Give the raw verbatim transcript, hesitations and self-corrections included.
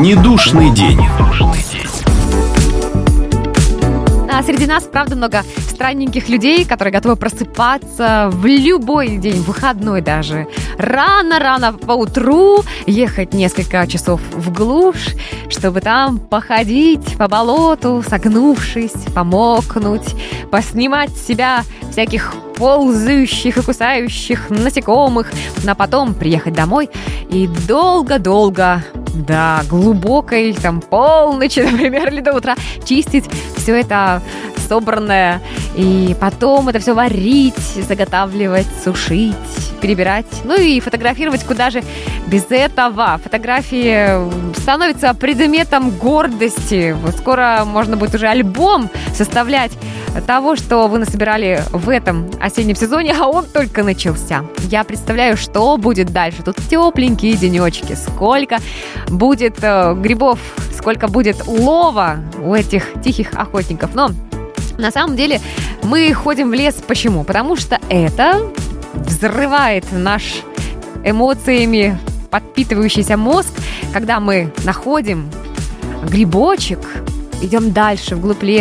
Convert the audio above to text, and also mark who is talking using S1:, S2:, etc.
S1: Недушный день.
S2: А среди нас, правда, много странненьких людей, которые готовы просыпаться в любой день, в выходной даже. Рано-рано поутру ехать несколько часов в глушь, чтобы там походить по болоту, согнувшись, помокнуть, поснимать с себя всяких ползающих и кусающих насекомых, а потом приехать домой и долго-долго, до глубокой там полночи, например, или до утра чистить все это собранное, и потом это все варить, заготавливать, сушить, перебирать, ну и фотографировать, куда же без этого. Фотографии становятся предметом гордости. Вот скоро можно будет уже альбом составлять того, что вы насобирали в этом осеннем сезоне, а он только начался. Я представляю, что будет дальше. Тут тепленькие денечки, сколько будет э, грибов, сколько будет улова у этих тихих охотников. Но на самом деле мы ходим в лес. Почему? Потому что это взрывает наш эмоциями подпитывающийся мозг, когда мы находим грибочек, идем дальше, вглубь леса,